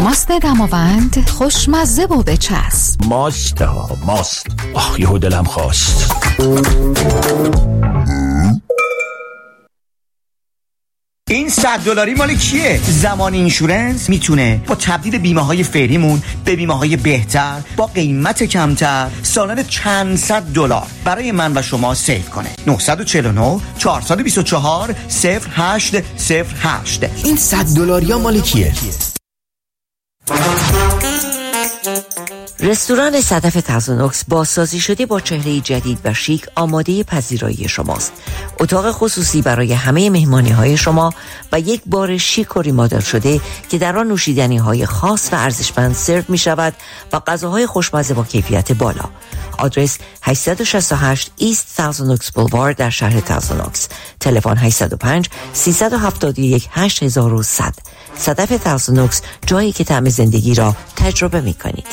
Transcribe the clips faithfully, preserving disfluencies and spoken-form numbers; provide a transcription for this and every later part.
ماست دماوند خوشمزه و بچسب. ماست ها ماست. آخ یهو دلم خواست. این صد دلاری مال کیه؟ زمان اینشورنس میتونه با تبدیل بیمه های فعلیمون به بیمه های بهتر با قیمت کمتر سالانه چند صد دلار برای من و شما سیو کنه. نه چهار نه چهار دو چهار صفر هشت صفر هشت. این صد دلاری ها مال کیه؟ رستوران صدف تازونوکس بازسازی شده با چهره جدید و شیک آماده پذیرایی شماست. اتاق خصوصی برای همه مهمانی های شما و یک بار شیک و ریمادل شده که در آن نوشیدنی های خاص و ارزشمند سرو می شود و غذاهای خوشمزه با کیفیت بالا. آدرس هشت شش هشت ایست تازونوکس بولوارد در شهر تازونوکس. تلفن هشت صفر پنج سه هفت یک هشت یک صفر صفر. صدف تازونوکس، جایی که طعم زندگی را تجربه می کنید.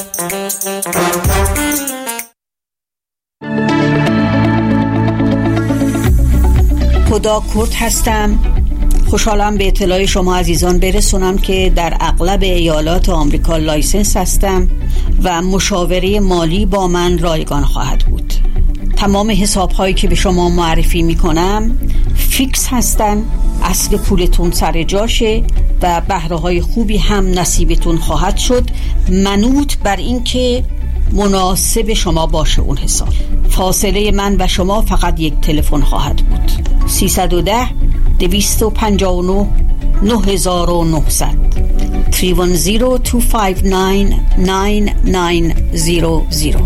خدا کرد هستم. خوشحالم به اطلاع شما عزیزان برسونم که در اغلب ایالات آمریکا لایسنس هستم و مشاوره مالی با من رایگان خواهد بود. تمام حساب هایی که به شما معرفی می کنم فیکس هستن، اصل پولتون سر جاشه و بهره های خوبی هم نصیبتون خواهد شد، منوط بر این که مناسب شما باشه اون حساب. فاصله من و شما فقط یک تلفن خواهد بود. سیصد و ده دویست و پنجاه و نه نه هزار و نهصد سه یک صفر دو پنج نه نه نه صفر صفر.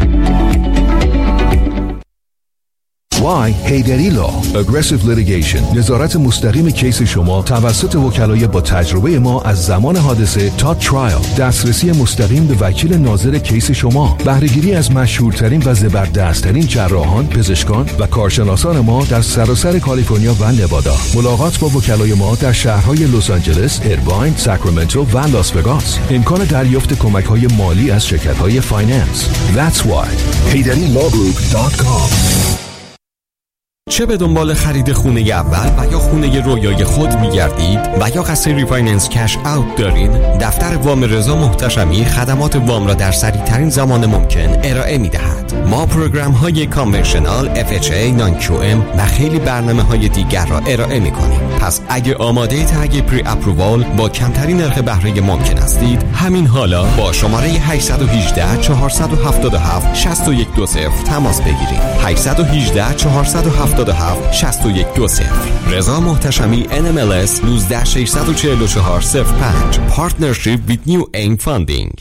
وای هیدری لا Aggressive Litigation، نظارت مستقیم کیس شما توسط وکلای با تجربه ما از زمان حادثه تا ترایل، دسترسی مستقیم به وکیل ناظر کیس شما، بهره‌گیری از مشهورترین و زبردستترین جراحان، پزشکان و کارشناسان ما در سراسر کالیفرنیا و نوادا. ملاقات با وکلای ما در شهرهای لس آنجلس، ایرواین، ساکرامنتو و لاس وگاس. امکان دریافت کمک‌های مالی از شرکت‌های فایننس. That's why هیدری لا گروپ دات کام. چه به دنبال خرید خونه اول و یا خونه رویای خود می‌گردید و یا قصد ریفایننس کش اوت دارید، دفتر وام رضا محتشمی خدمات وام را در سریع‌ترین زمان ممکن ارائه می‌دهد. ما پروگرام‌های کانونشنال، اف اچ ای، نان کیو ام و خیلی برنامه‌های دیگر را ارائه می‌کنیم. پس اگه آماده تگ پری اپرووال با کمترین نرخ بهره ممکن هستید، همین حالا با شماره هشت یک هشت چهار هفت هفت شش یک دو صفر تماس بگیرید. هشت یک هشت چهار هفت هفت شش یک دو صفر. رضا محتشمی ان ام ال اس یک نه شش چهار چهار صفر پنج. Partnership with New Aim Funding.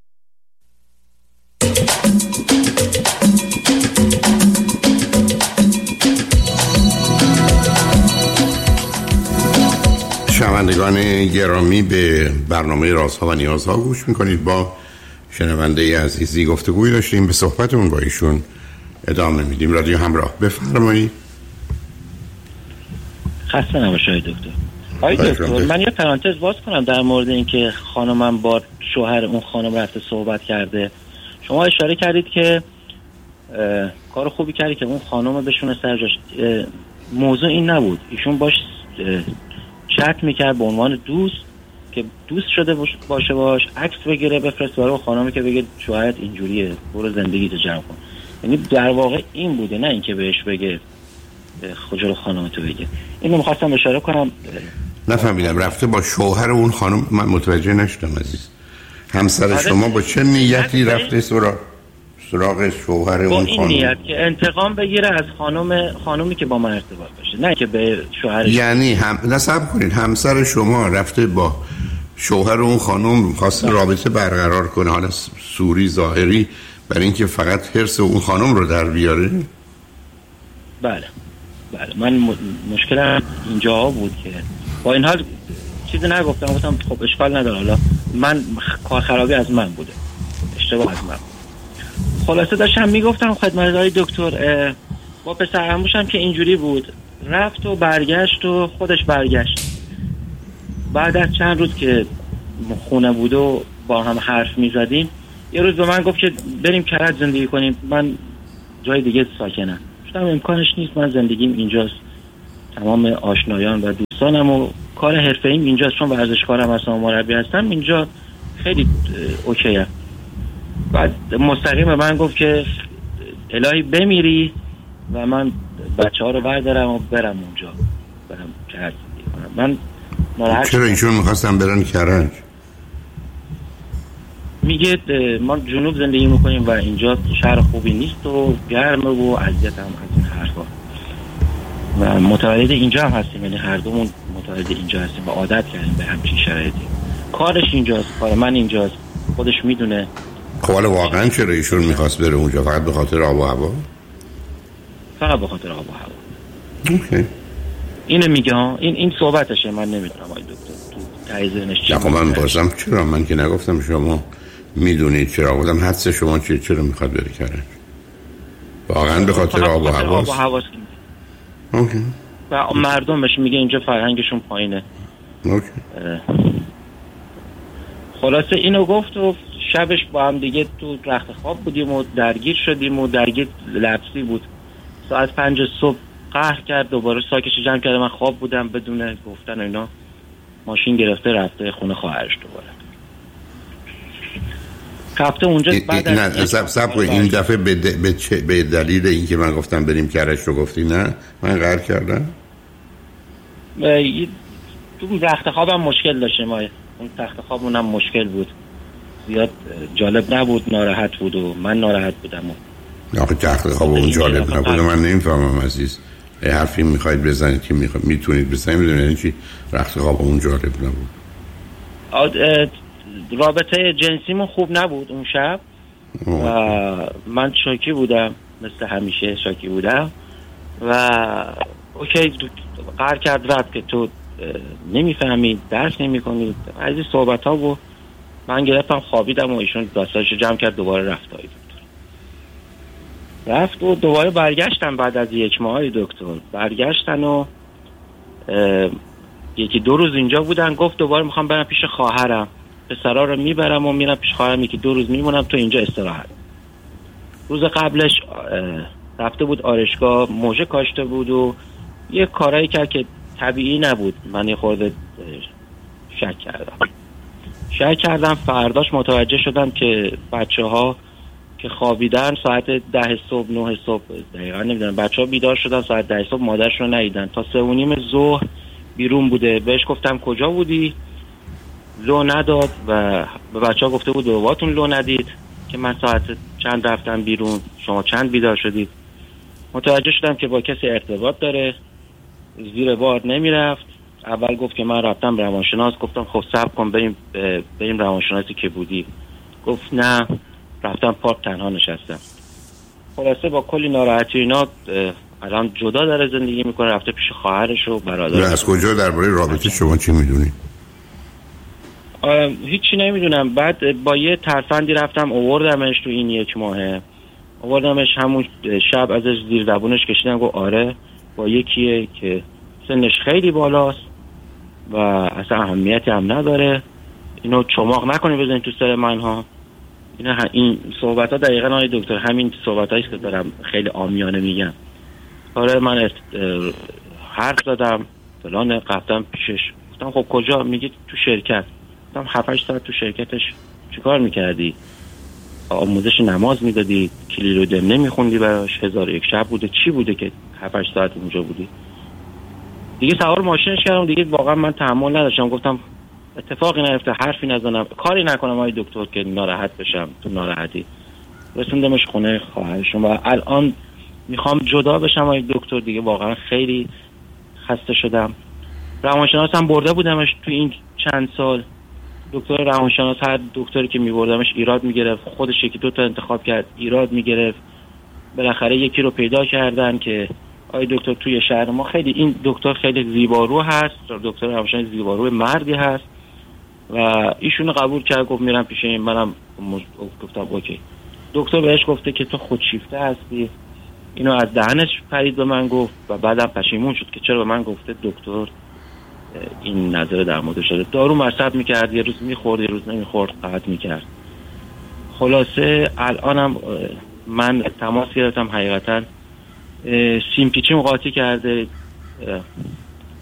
شنوندگان گرامی، به برنامه رازها و نیازها گوش میکنید. با شنونده عزیزی گفتگوی داشتیم، به صحبتمون با ایشون ادامه میدیم. رادیو همراه، بفرمایید. خسته نباشید دکتر. آقای دکتر، من یه پرانتز باز کنم در مورد اینکه خانمم با شوهر اون خانم رفته صحبت کرده. شما اشاره کردید که کار خوبی کردی که اون خانم بهشون سر جاش. موضوع این نبود، ایشون باش چت میکرد به عنوان دوست که دوست شده باشه، باش عکس بگیره بفرست برای خانمی که بگه شوهرت اینجوریه، برو زندگیتو جمع کن. یعنی در واقع این بوده، نه اینکه بهش بگه خجالو خانمتو بگه. اینو می‌خواستم اشاره کنم. نفهمیدم رفته با شوهر اون خانم؟ من متوجه نشدم عزیز. همسر شما با چه نیتی رفته سراغ سراغ شوهر اون خانم؟ با این نیت که انتقام بگیره از خانم خانومی که با من ارتباط داشته، نه که به شوهرش. یعنی هم نصب کنید همسر شما رفته با شوهر اون خانم خواسته رابطه برقرار کنه، حالا سوری ظاهری، برای اینکه فقط حرص اون خانم رو در بیاره؟ بله بله. من م... مشکلم اینجا بود که با این حال چیزی نگفتم، گفتم خب اشکال نداره، حالا من کار خرابی از من بوده، اشتباه از من بود. خلاصه داشتم میگفتم خدمت آقای دکتر، با پسر عموشم که اینجوری بود، رفت و برگشت و خودش برگشت. بعد از چند روز که خونه بود و با هم حرف میزدیم، یه روز به من گفت که بریم کرج زندگی کنیم، من جای دیگه ساکنم. گفتم امکانش نیست، من زندگیم اینجاست، تمام آشنایان و دوستانم و کار حرفه‌ایم اینجاست، چون ورزشکارم هستم و مربی هستم اینجا خیلی اوکیه. بعد مستقیم به من گفت که الهی بمیری و من بچه ها رو بردارم و برم اونجا برم کرد. من ناراحت. چرا ایشون میخواستم برن کرج؟ میگه ما جنوب زندگی میکنیم و اینجا شهر خوبی نیست و گرمه و اذیت هم از این حرفا و متولد اینجا هم هستیم، یعنی هر دومون متولد اینجا هستیم و عادت کردیم به همچین شرایطی. کارش اینجاست، کار من اینجاست، خودش میدونه. خب حالا واقعا چرا ایشون میخواست بره اونجا؟ فقط به خاطر آب و هوا؟ فقط به خاطر آب و هوا. اوکی. اینو میگه ها، این این صحبتشه، من نمیدونم آقای دکتر تو ته ذهنش چی. نه خب من بازم چرا، من که نگفتم شما میدونید چرا، گفتم حدس شما چیه، چرا میخواد بره کرج؟ واقعا به خاطر آب و هواست؟ آب و هواست. اوکی. و مردمش میگه اینجا فرهنگشون پایینه. اوکی. خلاصه اینو گفت و شبش با هم دیگه تو رخت خواب بودیم و درگیر شدیم و درگیر لفظی بود. ساعت پنج صبح قهر کرد، دوباره ساکش جمع کرد. من خواب بودم بدون گفتن اینا، ماشین گرفته رفته خونه خواهرش دوباره. رفته اونجا بعد نه سب سب این دفعه به, د... به, چه... به دلیل اینکه من گفتم بریم کرج رو گفتی نه من قهر کردم؟ تو رخت خوابم مشکل داشته، ما اون تخت خوابمونم مشکل بود، زیاد جالب نبود، ناراحت بود و من ناراحت بودم. نه آخه تخت خواب اون جالب نبود، من نمیفهمم عزیز. ای حرفی میخواید بزنید که میخواید میتونید بزنید، میدونید چی رخت خواب اون جالب نبود؟ رابطه جنسیمون خوب نبود اون شب و من شاکی بودم، مثل همیشه شاکی بودم و اوکی قهر کرد رفت که تو نمیفهمید، درس نمیکنید، از این صحبت ها بود. من گرفتم خوابیدم و ایشون دستاشو جمع کرد دوباره رفت آقای دکتر. رفت و دوباره برگشتن بعد از یک ماه آقای دکتر. برگشتن و یکی دو روز اینجا بودن. گفت دوباره میخوام برم پیش خواهرم، پسرا رو میبرم و میرم پیش خواهرم، یکی دو روز میمونم تو اینجا استراحت. روز قبلش رفته بود آرشگاه، موجه کاشته بود و یه کارایی کرد که طبیعی نبود. من یه خورده شک کردم شک کردم فرداش متوجه شدم که بچه ها که خوابیدن ساعت ده صبح نه صبح دقیقا نمیدونم، بچه ها بیدار شدن ساعت ده صبح، مادرش رو ندیدن تا سه و نیم ظهر بیرون بوده. بهش گفتم کجا بودی؟ لو نداد و به بچه ها گفته بود باباتون لو ندید که من ساعت چند رفتم بیرون، شما چند بیدار شدید. متوجه شدم که با کسی ارتباط داره، زیر بار نمیرفت. اول گفت که من رفتم روانشناس، گفتم خب صبر کن بریم بریم روانشناسی که بودی. گفت نه رفتم پارک تنها نشستم. خلاصه با کلی ناراحتی اینا الان جدا داره زندگی میکنه، رفته پیش خواهرش و برادرش. از کجا درباره رابطه شما چی میدونی؟ هیچی نمیدونم. بعد با یه ترفندی رفتم اووردمش تو این یک ماهه، اووردمش همون شب ازش زیر زبونش کشیدم، گفت آره با یکیه که سنش خیلی بالاست و اصلا اهمیتی هم نداره، اینو چماق نکنی بزنید تو سر من ها. اینا این صحبت ها دقیقا آقای دکتر همین صحبت هاییست که دارم خیلی عامیانه میگم. آره من حرف زدم فلان، رفتم پیشش، گفتم خب کجا؟ میگه تو شرکت. گفتم هفت هشت ساعت تو شرکتش چیکار میکردی؟ آموزش نماز میدادی، کلی رو دم نمیخوندی براش، هزار یک شب بوده، چی بوده که هفت هشت ساعت اونجا بودی؟ دیگه سوار ماشینش کردم، دیگه واقعا من تحمل نداشتم، گفتم اتفاقی نیفته، حرفی نزنم، کاری نکنم آقای دکتر که ناراحت بشم. تو ناراحتی رسوندمش خونه خواهرشون و الان میخوام جدا بشم آقای دکتر، دیگه واقعا خیلی خسته شدم. روانشناس هم برده بودمش تو این چند سال، دکتر روانشناس هر دکتری که میبردمش ایراد میگرفت، خودش یکی دو تا انتخاب کرد ایراد میگرفت. بالاخره یکی رو پیدا کردن که آقای دکتر توی شهر ما خیلی این دکتر خیلی زیبارو هست، دکتر روانشناس زیبارو مردی هست و ایشونو قبول کرد. گفت میرم پیش این. منم گفتم اوکی. دکتر بهش گفته که تو خودشیفته هستی. اینو از دهنش پرید به من گفت و بعدم پشیمون شد که چرا به من گفته دکتر این نظر در مورد شده. دارو مصرف میکرد، یه روز میخورد یه روز نمیخورد، قطع میکرد. خلاصه الانم من تماس گرفتم، حقیقتا سیم پیچیم قاطی کرده،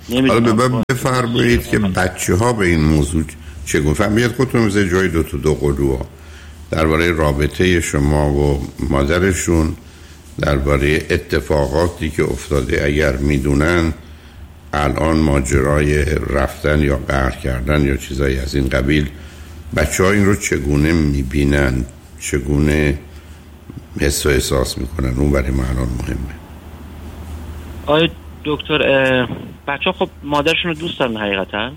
حالا به من بفرمایید که بچه ها به این موضوع چگونه فهمید خودتون میزه جای دو تو دو قلوها درباره رابطه شما و مادرشون، درباره اتفاقاتی که افتاده اگر میدونن الان ماجرای رفتن یا قهر کردن یا چیزایی از این قبیل، بچه ها این رو چگونه میبینن، چگونه حس و احساس میکنن؟ اون برای من الان مهمه. آقای دکتر بچه ها خب مادرشون رو دوست دارن حقیقتا،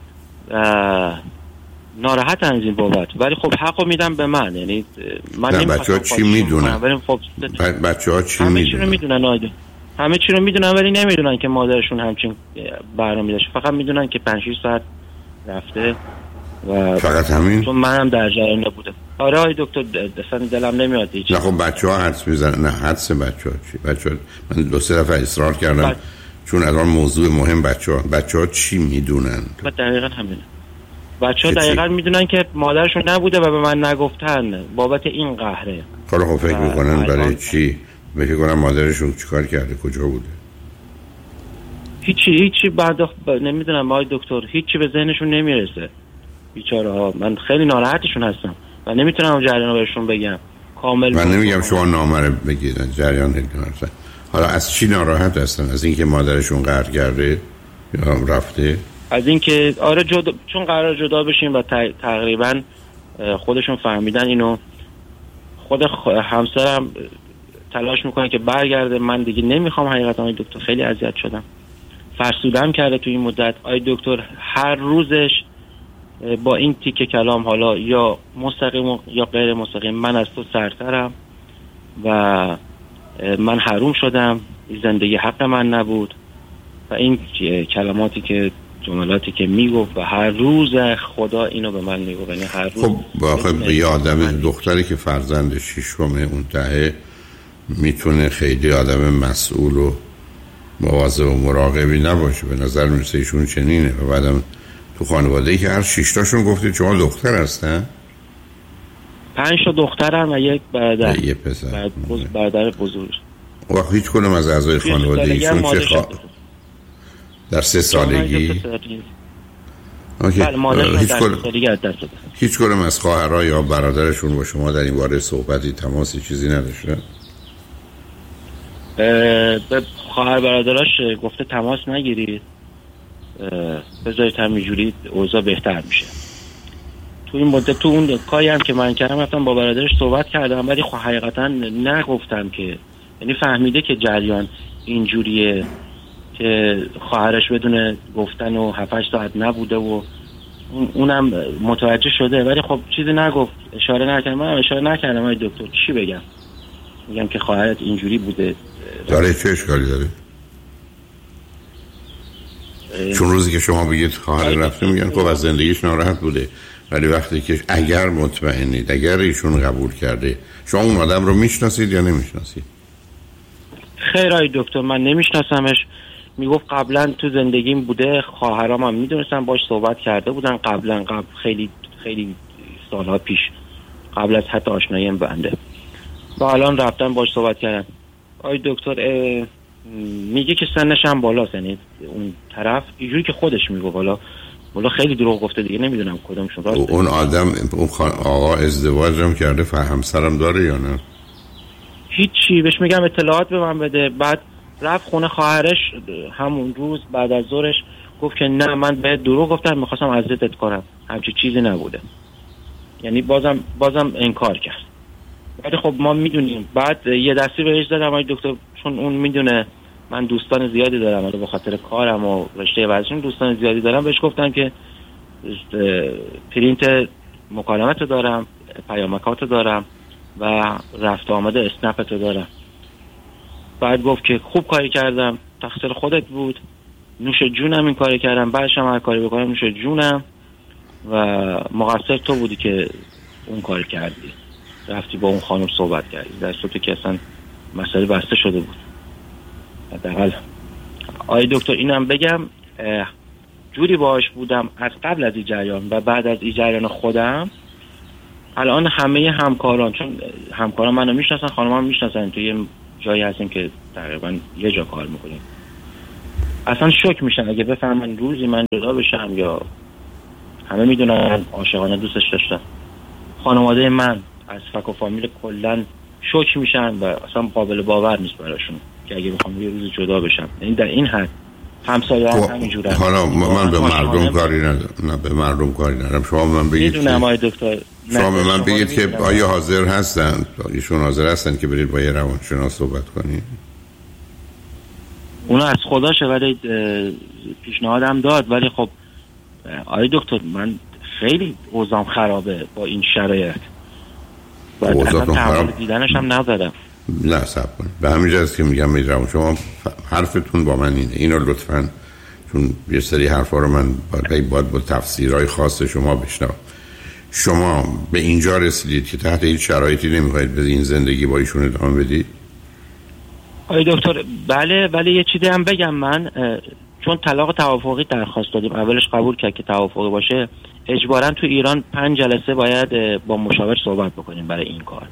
ناراحتن از این بابت، ولی خب حقو میدن به من. یعنی من نه بچه ها چی میدونن؟ خب بچه ها چی همه میدونن؟ چی رو میدونن آیده. همه چی رو میدونن ولی نمیدونن که مادرشون همچین برنامه‌ای داشته. فقط میدونن که پنج شش ساعت رفته و فقط همین؟ چون منم در جریان نبودم. آره آقای دکتر اصلا دلم نمیاد هیچ. نه خب بچه ها حدس میزنن. نه حدس بچه ها چی؟ بچه ها من دو سه دفعه اصرار کردم بچ... چون الان موضوع مهم بچه ها بچه ها چی میدونن؟ دقیقا همینه. بچه ها دقیقا میدونن که مادرشون نبوده و به من نگفتن بابت این قهره. حالا خب فکر میکنن برای چی؟ فکر کنم مادرشون چیکار کرده، کجا بوده؟ هیچی هیچی بعد ب... نمیدونم آقای دکتر، هیچی به ذهنشون نمیرسه بیچاره ها. من خیلی ناراحتشون هستم و نمیتونم اون جریان رو بهشون بگم کامل. من نمیگم شما نامره بگید، جریان نمیدونم. حالا از چی ناراحت هستن؟ از اینکه مادرشون قهر کرده یا رفته؟ از اینکه آره جدا... چون قرار جدا بشیم و ت... تقریبا خودشون فهمیدن اینو. خود خ... همسرم تلاش میکنه که برگرده. من دیگه نمیخوام حقیقتا آی دکتر، خیلی اذیت شدم، فرسودم کرده تو این مدت آی دکتر. هر روزش با این تیکه کلام، حالا یا مستقیم یا غیر مستقیم، من از تو سرترم و من حروم شدم، زندگی حق من نبود و این کلماتی که جملاتی که میگفت و هر روز خدا اینو به من میگفت. یعنی هر روز خب واقعا یه آدم دختری که فرزند ششمه اون تهه میتونه خیلی آدم مسئول و مواظب و مراقبی نباشه. به نظر میرسه ایشون چنینه. و بعدم تو خانواده‌ای که هر شش تاشون گفتید شما دختر هستن؟ پنج تا دخترم و یک برادر. یه پسر. برادر بزرگ. و هیچ کدوم از اعضای خانواده ایشون چه خوا... در سه سالگی؟ اوکی. هیچ کدوم هیچ کدوم از خواهرها یا برادرشون با شما در این باره صحبتی، تماسی، چیزی نداشته؟ به خواهر برادراش گفته تماس نگیرید، بذارید همینجوری اوضاع بهتر میشه. تو این مدت تو اون کاری هم که من کردم رفتم با برادرش صحبت کردم، ولی خب حقیقتا نگفتم که، یعنی فهمیده که جریان اینجوریه که خواهرش بدون گفتن و هفت هشت ساعت نبوده و اونم متوجه شده، ولی خب چیزی نگفت، اشاره نکردم. من اشاره نکردم آقای دکتر، چی بگم؟ میگم که خواهرت اینجوری بوده. داره چه اشکالی داره؟ چون روزی که شما بگید خواهر رفته میگن خب از زندگیش ناراحت بوده، ولی وقتی که اگر مطمئنید، اگر ایشون قبول کرده، شما اون آدم رو میشناسید یا نمیشناسید؟ خیر آقای دکتر، من نمیشناسمش. میگفت قبلا تو زندگیم بوده، خواهرام هم میدونستن، باش صحبت کرده بودن قبلا، قبل خیلی خیلی سالها پیش، قبل از حتی آشناییم بنده. و الان رفتن باش صحبت کردن. آقای دکتر میگه که سنش هم بالاست، یعنی اون طرف اینجوری که خودش میگه، بالا بالا خیلی دروغ گفته دیگه، نمیدونم کدومشون راسته. اون آدم اون خان... آقا ازدواج هم کرده، همسرم داره یا نه؟ هیچی، بهش میگم اطلاعات به من بده. بعد رفت خونه خواهرش همون روز بعد از ظهرش گفت که نه من بهت دروغ گفتم، میخواستم اذیتت کنم، همچی چیزی نبوده. یعنی بازم بازم انکار کرد. ولی خب ما میدونیم. بعد یه دستی بهش دادم آقای دکتر، چون اون میدونه من دوستان زیادی دارم، ولی به خاطر کارم و رشته ورزشیم دوستان زیادی دارم. بهش گفتم که پرینت مکالمت رو دارم، پیامکات رو دارم و رفت آمده اسنپت رو دارم. بعد گفت که خوب کاری کردم، تقصیر خودت بود، نوش جونم این کاری کردم، بعدش هم هر کاری بکنم نوش جونم و مقصر تو بودی که اون کار کردی، رفتی با اون خانم صحبت کردی در صورتی که اصلا مسئله بسته شده بود. حداقل آقای دکتر اینم بگم، جوری باهاش بودم از قبل از این جریان و بعد از این جریان خودم. الان همه همکاران، چون همکاران منو میشناسن، خانم‌ها میشناسن، توی یه جایی هستیم که تقریبا یه جا کار میکنیم. اصلا شوک میشن اگه بفهمن روزی من جدا بشم، یا همه میدونن عاشقانه دوستش داشتم. خانواده من از فک و فامیل کلن شوک میشن و اصلا قابل باور نیست براشون که اگه بخوام یه روز جدا بشم. این در این حد همسایه هم همینجوره. حالا من به مردم کاری ندارم، نه به مردم کاری ندارم. شما من بگید میدونم آقای دکتر، شما به من بگید که آیا حاضر هستن، ایشون حاضر هستن که برید با یه روانشناس صحبت کنید؟ اون از خداشه، ولی پیشنهادم داد، ولی خب آقای دکتر من خیلی اوضاعم خرابه با این شرایط و اصلا تحمل دیدنش هم ندارم. نه صبر کنید، به همین جاست که میگم میدونم شما حرفتون با من اینه، اینو لطفاً، چون یه سری حرفا رو من باید باید با تفسیرهای خاص شما بشنوم. شما به اینجا رسیدید که تحت هیچ شرایطی نمیخواید به این زندگی با ایشون ادامه بدید؟ آقای دکتر بله، ولی یه چیزی هم بگم، من چون طلاق توافقی درخواست دادیم، اولش قبول کرد که توافقی باشه، اجباراً تو ایران پنج جلسه باید با مشاور صحبت بکنیم برای این کار.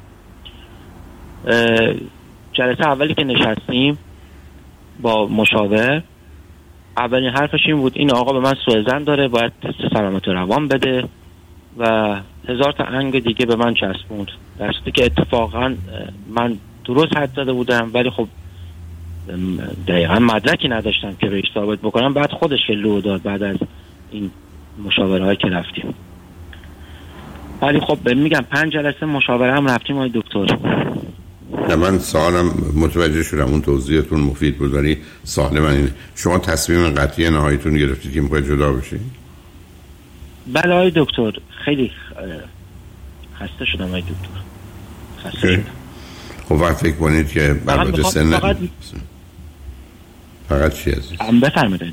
جلسه اولی که نشستیم با مشاور، اولین حرفش این بود این آقا به من سوء ظن داره، باید تست سلامت روان بده و هزار تا انگ دیگه به من چسبوند، در صورتی که اتفاقا من درست حد زده بودم، ولی خب دقیقا مدرکی نداشتم که بهش ثابت بکنم. بعد خودش که لو داد بعد از این مشاورهایی که رفتیم. ولی خب میگم پنج جلسه مشاوره هم رفتیم آقای دکتر. نه من سوالم متوجه شدم، اون توضیحتون مفید بود، ولی سوال من اینه شما تصمیم قطعی نهاییتون گرفتید که میخواید جدا بشید؟ بله آقای دکتر، خیلی خسته شدم آقای دکتر، خسته شدم. خب وقت فکر کنید که برابر سن فقط فقط چی عزیز؟ بفرمایید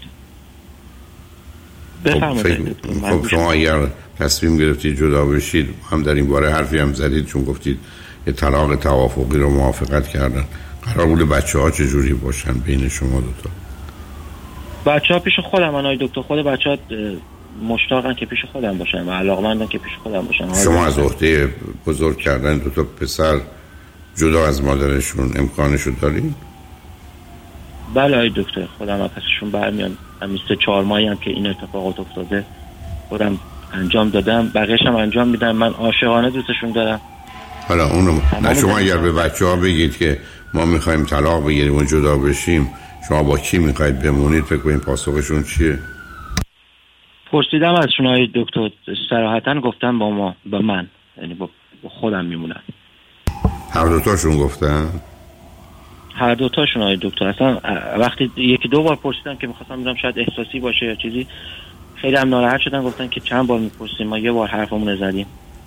بفرمایید. خب شما اگر تصمیم گرفتید جدا بشید، هم در این باره حرفی هم زدید، چون گفتید یه طلاق توافقی رو موافقت کردن، قرار بود بچه ها چجوری باشن بین شما دوتا؟ بچه ها پیش خودم من آقای دکتر، خود بچه ها مشتاقن که پیش خودم باشن و علاقمندن که پیش خودم باشن. شما از عهده بزرگ کردن دوتا پسر جدا از مادرشون امکانشو دارید؟ بله آقای دکتر، خودم از پسشون برمیان. همین سه چهار ماهی هم که این اتفاقات افتاده خودم انجام دادم، بقیه‌اش هم انجام میدم. من عاشقانه دوستشون دارم. حالا اونو نه شما اگر به بچه ها بگید که ما میخوایم طلاق بگیریم و جدا بشیم، شما با کی میخواید بمونید؟ فکر کنید پاسخشون چیه؟ پرسیدم ازشون آقای دکتر، صراحتاً گفتن با ما، با من، یعنی با خودم میمونن. هر دوتاشون گفتن؟ هر دوتاشون آقای دکتر. اصلا وقتی یکی دو بار پرسیدم که میخواستم بدونم شاید احساسی باشه یا چیزی، خیلی هم ناراحت شدن، گفتن که چند بار میپرسیم، ما یه بار حرفمون زدیم.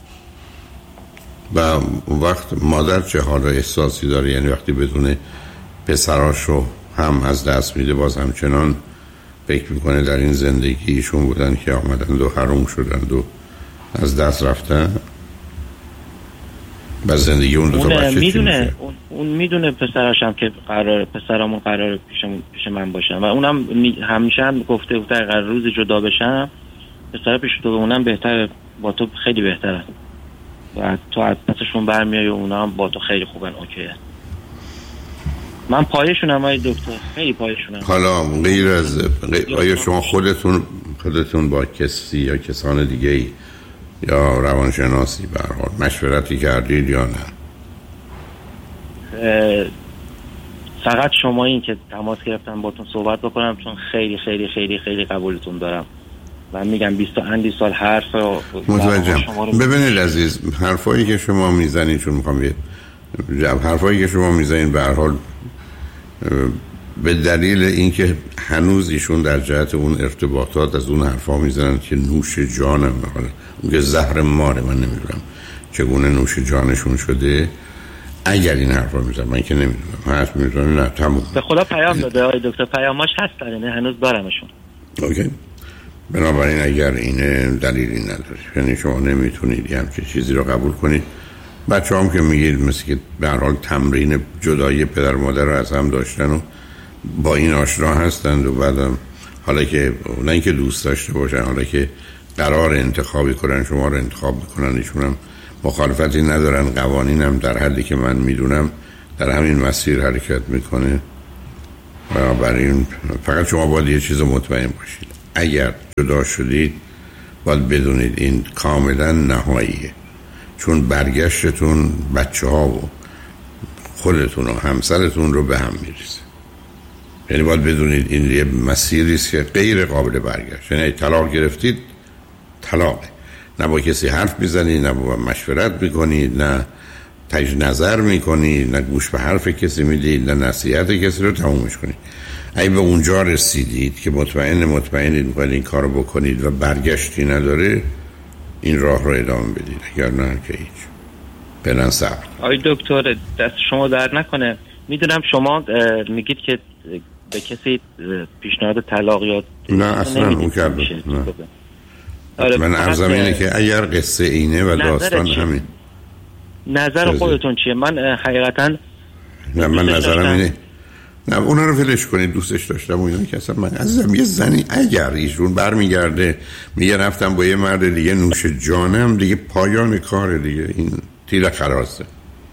و وقت مادر چه حال احساسی داره؟ یعنی وقتی بدون پسراشو هم از دست میده، باز همچنان فکر میکنه در این زندگی ایشون بودن که آمدن و حروم شدن و از دست رفتن؟ و زندگی اون دو تا بچه میدونه، اون, اون میدونه پسراشم که قرار پسرامون قرار پیش پیش من باشن و اونم همیشه هم گفته بود اگر روز جدا بشم پسر پیش تو بمونم بهتره، با تو خیلی بهتره و تو از پسشون برمیای و اونا هم با تو خیلی خوبن. اوکیه، من پایشونم آقای دکتر، خیلی پایشونم. حالا غیر از غیر... آیا شما خودتون خودتون با کسی یا کسان دیگه ای یا روانشناسی به هر حال مشورتی کردید یا نه؟ فقط شما این که تماس گرفتم باتون صحبت بکنم، چون خیلی خیلی خیلی خیلی قبولتون دارم و میگم بیست و اندی سال حرف متوجهم. ببینید عزیز، حرفایی که شما میزنید، چون میخوام یه حرفایی که شما میزنید به هر حال به دلیل اینکه هنوز ایشون در جهت اون ارتباطات از اون حرفا میزنن که نوش جانم، حالا اون که زهر ماره، من نمیدونم چگونه نوش جانشون شده اگر این حرفا میزنن، من که نمیدونم. حرف میزنن نه تموم. به خدا پیام داده آقای دکتر، پیاماش هستن، نه هنوز دارمشون. اوکی، بنابراین اگر این دلیلی نداره، یعنی شما نمیتونید همچین چیزی رو قبول کنید. بچه هم که میگید مثل که به هر حال تمرین جدایی پدر مادر رو از هم داشتن و با این آشنا هستند و بعدم حالا که نه اینکه دوست داشته باشن، حالا که قرار انتخابی کنن شما رو انتخاب میکنن، ایشون هم مخالفتی ندارن، قوانین هم در حدی که من میدونم در همین مسیر حرکت میکنه. بنابراین فقط شما باید یه چیز مطمئن باشید، اگر جدا شدید باید بدونید این کاملا نهاییه، چون برگشتتون بچه ها و خودتون و همسرتون رو به هم میریزه. یعنی باید بدونید این یه مسیری است که غیر قابل برگشت. یعنی طلاق گرفتید، طلاقه، نه با کسی حرف میزنید، نه با مشورت میکنید، نه تجدید نظر میکنید، نه گوش به حرف کسی میدید، نه نصیحت کسی رو تمومش کنید. اگه به اونجا رسیدید که مطمئن مطمئنید میخواید این کارو بکنید و برگشتی نداره، این راه رو ادامه بدید، اگر نه که هیچ بلند صبر. آی دکتر دست شما در نکنه، میدونم شما میگید که به کسی پیشنهاد طلاق یا نه اصلا اون کرده نه. من عرضم اینه که اگر قصه اینه و داستان همین، نظر خودتون چیه؟ من حقیقتا نه من نظرم اینه نه اونا رو فلش کنید، دوستش داشتم و اینا که اصلا من عزیزم یه زنی اگر ایشون برمیگرده میگه رفتم با یه مرد دیگه نوش جانم، دیگه پایان کار دیگه، این تیر خلاصه.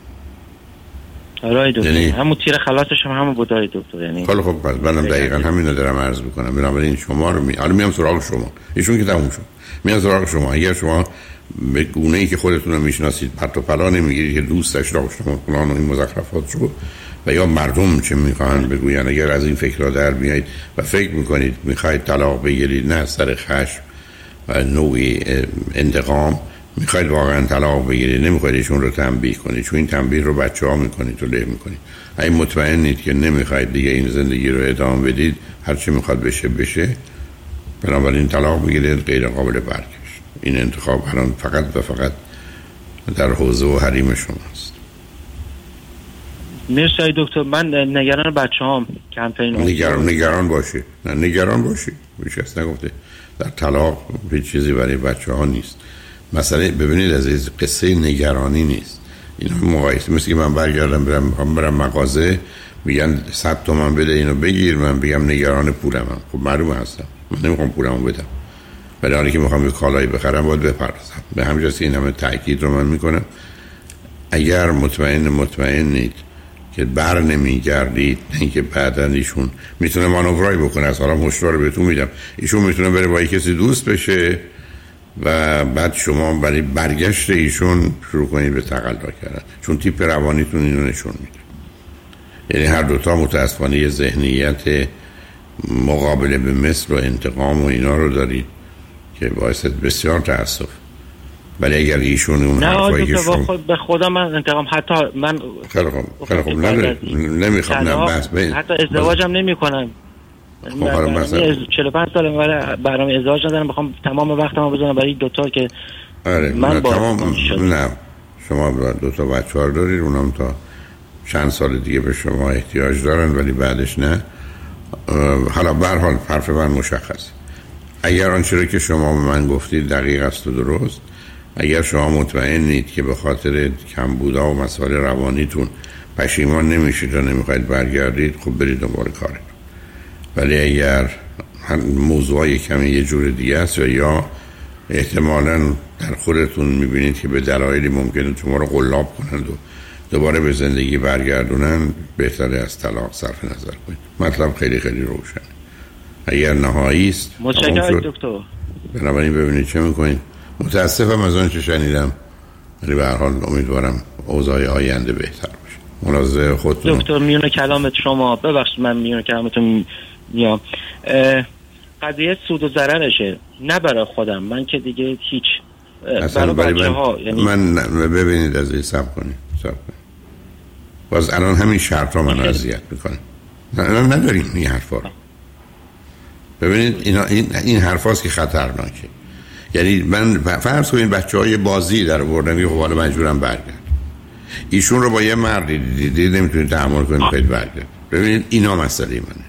آره دکتر، یعنی همون تیر خلاصش هم همون بود آره دکتر. یعنی خیلی خب پس منم دقیقاً همین رو دارم عرض میکنم. بنابراین شما رو می حالا میام سراغ شما، ایشون که تموم شد، میام سراغ شما. اگر شما به گونه‌ای که خودتون رو میشناسید پرت و پلا نمیگیرید که دوستش داشتم فلان و این مزخرفات رو، و یا مردم چه میخوان بگوین، اگر از این فکر را در بیایید و فکر میکنید میخواید طلاق بگیرید، نه سر خشم و نوعی انتقام، میخواید واقعا طلاق بگیرید، نمیخواید ایشون رو تنبیه کنید، چون این تنبیه رو بچه ها میکنید و له میکنید. اگه مطمئنید که نمیخواید دیگه این زندگی رو ادامه بدید، هرچی میخواد بشه بشه، بنابراین طلاق بگیرید، غیر قابل برگشت. این انتخاب الان فقط و فقط در حوزه و حریم شماست. مرسی دکتر. من نگران بچه‌هام کمپین نگران نگران باشی، نه نگران باشی، هیچ کس نگفته در طلاق هیچ چیزی برای بچه‌ها نیست. مسئله ببینید عزیز، قصه نگرانی نیست. این مقایسه مثل که من برگردم برم میخوام برم مغازه، میگن صد تومن بده اینو بگیر، من بگم نگران پولمم. خب معلومه هستم من نمیخوام پولمو بدم، ولی حالی که میخوام یه کالایی بخرم باید بپردازم. به همین جاست این همه تاکید رو من میکنم. اگر مطمئن مطمئنید که بر نمیگردید، اینکه بعداً ایشون میتونه مانورایی بکنه، از حالا مشورا رو بهتون میدم، ایشون میتونه بره با کسی دوست بشه و بعد شما برای برگشت ایشون شروع کنید به تقلا کردن، چون تیپ روانیتون اینو نشون میده. یعنی هر دوتا متاسفانه یه ذهنیت مقابله به مثل و انتقام و اینا رو دارید که باعث بسیار تأسف. ولی اگر ایشون اون حرفایی که شما خود به خدا من انتقام حتی من خیلی خوب خیلی خوب نمیخوام نه بس بین حتی ازدواجم نمیکنم. خب حالا مثلا چهل و پنج سال برای برنامه ازدواج ندارم، بخوام تمام وقتمو بزنم برای دو تا که آره من با تمام نه شما دو تا بچه‌ها دارید، اونم تا چند سال دیگه به شما احتیاج دارن، ولی بعدش نه. حالا به هر حال حرف من مشخص. اگر آنچه که شما به من گفتید دقیق است و درست، اگر شما مطمئنید که به خاطر کمبودا و مسائل روانیتون پشیمان نمیشید و نمیخواید برگردید، خب برید دنبال کارتون. ولی اگر موضوعی کمی یه جور دیگه است و یا احتمالاً در خودتون میبینید که به دلایلی ممکنه شما رو قلاب کنند و دوباره به زندگی برگردونن، بهتره از طلاق صرف نظر کنید. مطلب خیلی خیلی روشن. اگر نهایی است متشکرم دکتر. بنابراین ببینید چه میکنید. متاسفم از آن چه شنیدم، ولی به هر حال امیدوارم اوضاع آینده بهتر باشه. ملاحظه خودتون. دکتر میونه کلامت شما، ببخشید من میونه کلامتون میام، قضیه سود و ضررشه، نه برای خودم، من که دیگه هیچ برای بچه ها. یعنی من ببینید از این سب کنید سب کنید باز الان همین شرط ها من اذیت میکنه. الان نداریم این حرفا رو. ببینید اینا این این حرفاست که خطرناکه. یعنی من فرض کنید بچهای بازی در آوردن که خب حالا مجبورم برگرد، ایشون رو با یه مردی دیدید نمیتونید تحمل کنید خیلی برگرد. ببینید اینا مسئله منه.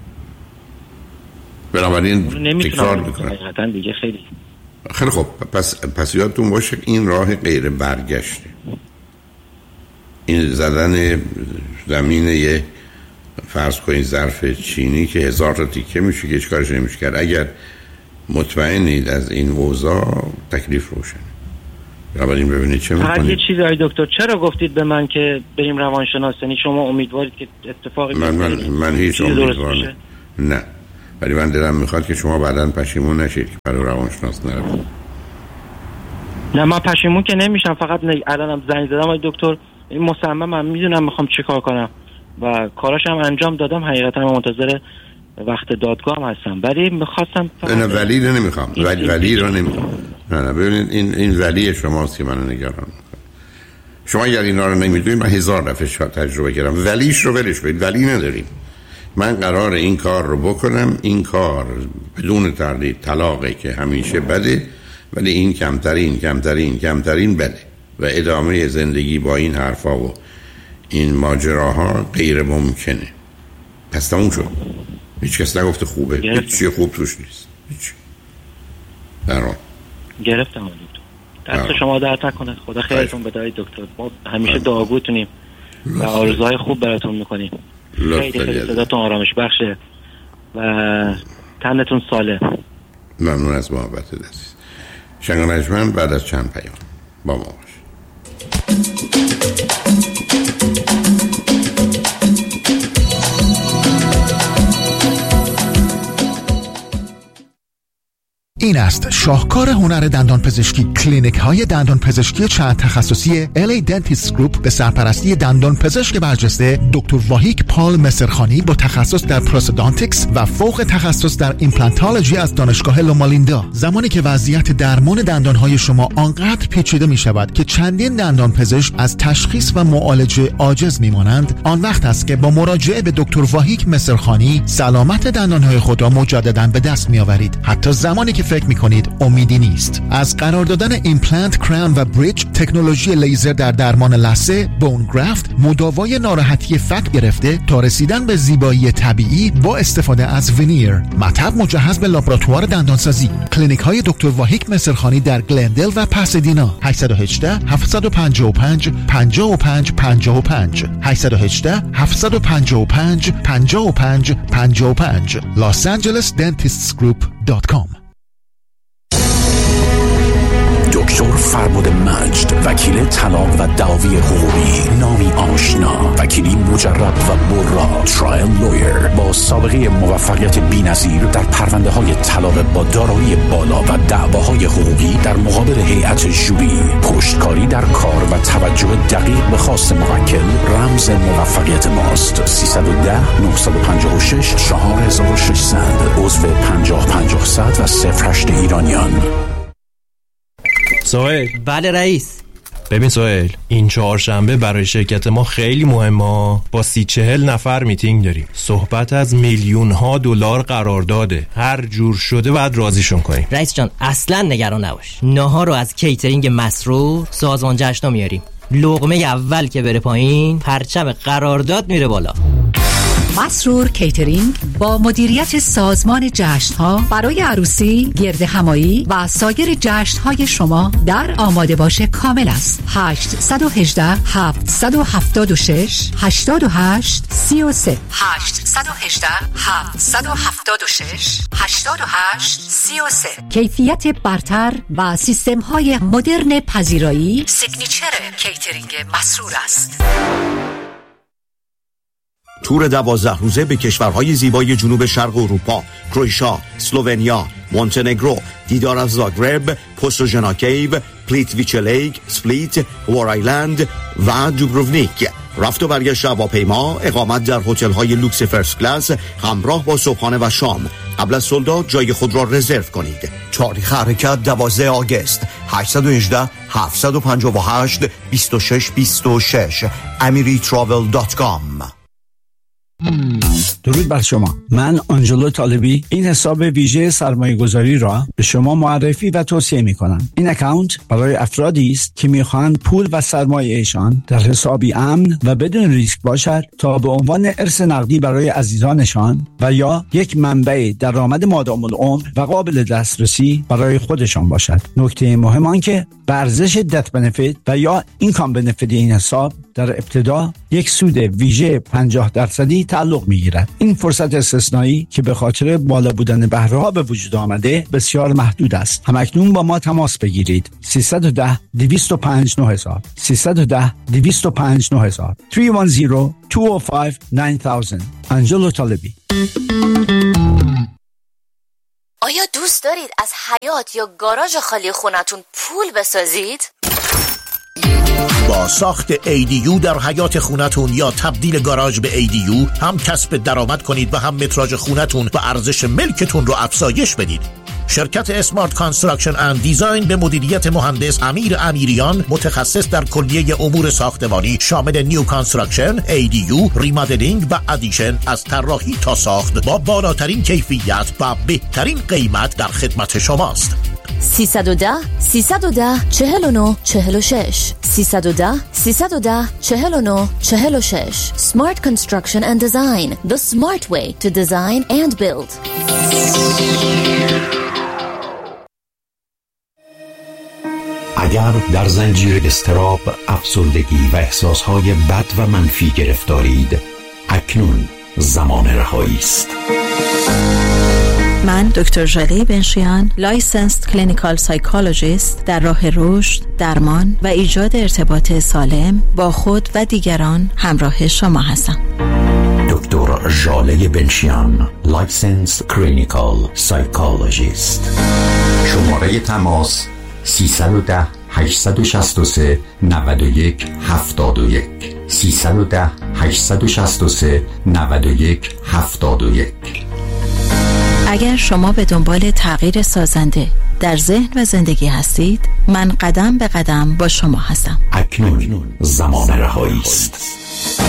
بنابراین تکرار میکنم حقیقتا دیگه خیلی خیلی خوب. پس پس یادتون باشه این راه غیر برگشته. این زدن زمین یه فرض کنید ظرف چینی که هزار تا تیکه میشه که هیچ کارش نمیشه کرد. اگر مطمئنید از این اوضاع، تکلیف روشن. اولین ببینید چه می‌کنید. فقط یه چیزی آقای دکتر، چرا گفتید به من که بریم روانشناس؟ یعنی شما امیدوارید که اتفاقی من من من هیچ امیدوارم نه، ولی من دلم میخواد که شما بعداً پشیمون نشید که برای روانشناس نرفتید. نه من پشیمون که نمیشم، فقط الانم زنگ زدم آقای دکتر، این مصممم، میدونم میخوام چیکار کنم و کاراشم انجام دادم. حقیقتا من منتظر وقت دادگاه هم هستم، ولی میخواستم نه ولی رو نمیخوام، ولی ولی رو نمیخوام. نه نه ببینید این این ولی شماست که منو نگران میکنه. شما اگر اینا رو نمیدونید، من هزار دفعه تجربه کردم، ولیش رو ولش بدید، ولی نداریم. من قرار این کار رو بکنم، این کار بدون تردید طلاقه که همیشه بده، ولی این کمترین کمترین کمترین بده و ادامه زندگی با این حرفا و این ماجراها غیر ممکنه. پس تموم شد. هیچ کس نگفته خوبه، هیچ چیه خوب توش نیست، هیچ. درام گرفتم دکتر، دست شما درد نکنه، خدا خیرتون بده دکتر. ما همیشه دعاگوتونیم و آرزوهای خوب براتون میکنیم. خیلی خیلی صداتون آرامش بخشه و تنتون ساله. ممنون از محبت عزیز. شنگ نجمن بعد از چند پیام با ما باش. این است شاهکار هنر دندان پزشکی. کلینیک های دندان پزشکی چند تخصصی ال ای Dentist Group به سرپرستی دندان پزشک برجسته دکتر واهیک پال مسرخانی با تخصص در پروستودانتیکس و فوق تخصص در ایمپلانتولوژی از دانشگاه لومالیندا. زمانی که وضعیت درمان دندان های شما آنقدر پیچیده می شود که چندین دندان پزشک از تشخیص و معالجه عاجز می مانند، آن وقت است که با مراجعه به دکتر واهیک مسرخانی سلامت دندان های خود را مجددا به دست می آورید، حتی زمانی که فکر میکنید امیدی نیست. از قرار دادن ایمپلنت، کراون و بریج، تکنولوژی لیزر در درمان لثه، بون گرافت، مداوای ناراحتی فک گرفته تا رسیدن به زیبایی طبیعی با استفاده از ونیر، مطب مجهز به لابراتوار دندانسازی. کلینیک های دکتر واهیک مسرخانی در گلندل و پاسادینا. هشت یک هشت هفت پنج پنج پنج پنج پنج پنج هشت یک هشت هفت پنج پنج پنج پنج پنج پنج los angeles dentists group dot com. دکتر فربد مجد، وکیل طلاق و دعاوی حقوقی، نامی آشنا، وکیلی مجرب و برا، ترایل لویر با سابقه موفقیت بی‌نظیر در پرونده های طلاق با دارایی بالا و دعواهای حقوقی در مقابل هیئت ژوری، پشتکاری در کار و توجه دقیق به خواست موکل رمز موفقیت ماست. سیصد و ده نه پنج شش چهار هزار و ششصد عضو پنجاه پنجاه صد و صفر هشت ایرانیان. سهیل. بله رئیس. ببین سهیل، این چهارشنبه برای شرکت ما خیلی مهمه. با سی چهل نفر میتینگ داریم. صحبت از میلیون ها دلار قرارداده. هر جور شده باید راضیشون کنیم. رئیس جان اصلا نگران نباش. ناهار رو از کیترینگ مسرور سازمان جشن‌ها میاریم. لقمه اول که بره پایین، پرچم قرارداد میره بالا. مسرور کیترینگ با مدیریت سازمان جشن‌ها برای عروسی، گرد همایی و سایر جشن‌های شما در آماده باشه کامل است. هشت یک هشت هفت هفت شش هشت هشت سه سه هشت یک هشت هفت هفت شش هشت هشت سه سه. کیفیت برتر و سیستم‌های مدرن پذیرایی سیگنیچر کیترینگ مسرور است. تور دوازده روزه به کشورهای زیبای جنوب شرق اروپا، کرواتیا، اسلوونیا، مونتنگرو، دیدار از زاگرب، پوستوژنا کیو، پلیتویچ لیک، سپلیت، وار آیلند و دوبروونیک. رفت و برگشت هواپیما، اقامت در هتل‌های لوکس فرست کلاس همراه با صبحانه و شام. قبل از سولداد جای خود را رزرو کنید. تاریخ حرکت دوازده آگوست. هشت یک هشت هفت پنج هشت دو شش دو شش امری تراول دات کام. درود بر شما. من آنجلو طالبی این حساب ویژه سرمایه گذاری را به شما معرفی و توصیه می کنم. این اکانت برای افرادی است که می خواهند پول و سرمایه ایشان در حسابی امن و بدون ریسک باشد تا به عنوان ارث نقدی برای عزیزانشان و یا یک منبع درآمد مادام العمر و قابل دسترسی برای خودشان باشد. نکته مهم آن که به ارزش دت بنفیت و یا اینکام بنفیت این حساب در ابتدا یک سود ویژه پنجاه درصدی تعلق میگیرد. این فرصت استثنایی که به خاطر بالا بودن بهره ها به وجود آمده بسیار محدود است. همکنون با ما تماس بگیرید. سیصد و ده دویست و پنج نه هزار سیصد و ده دویست و پنج نه هزار سه یک صفر دو صفر پنج نه هزار انجلو طالبی. آیا دوست دارید از حیاط یا گاراژ خالی خونتون پول بسازید؟ با ساخت ای دی یو در حیاط خونتون یا تبدیل گاراژ به ای دی یو هم کسب درآمد کنید و هم متراژ خونتون و ارزش ملکتون رو افزایش بدید. شرکت اسمارت کانستراکشن اند دیزاین به مدیریت مهندس امیر امیریان، متخصص در کلیه امور ساختمانی شامل نیو کانستراکشن، ای دی یو، ریمادلینگ و ادیشن از طراحی تا ساخت با بالاترین کیفیت و بهترین قیمت در خدمت شماست. سیصد و ده سیصد و ده چهل و نه چهل و شش سیصد و ده سیصد و ده چهل و نه چهل و شش Smart Construction and Design, the smart way to design and build. اگر در زنجیر اضطراب، افسردگی و احساسهای بد و منفی گرفتارید، اکنون زمان رهایی است. من دکتر ژاله بنشیان، لایسنسد کلینیکال سایکولوژیست در راه رشد، درمان و ایجاد ارتباط سالم با خود و دیگران همراه شما هستم. دکتر ژاله بنشیان، لایسنسد کلینیکال سایکولوژیست. شماره تماس سیصد و ده هشتصد و شصت و سه نود و یک هفتاد و یک سیصد و ده هشتصد و شصت و سه نود و یک هفتاد و یک. اگر شما به دنبال تغییر سازنده در ذهن و زندگی هستید، من قدم به قدم با شما هستم. اکنون زمان رهایی است.